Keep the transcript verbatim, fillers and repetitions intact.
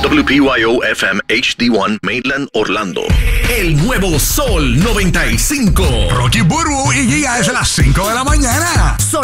W P Y O F M H D uno Maitland, Orlando. El nuevo Sol noventa y cinco. Rocky Burbu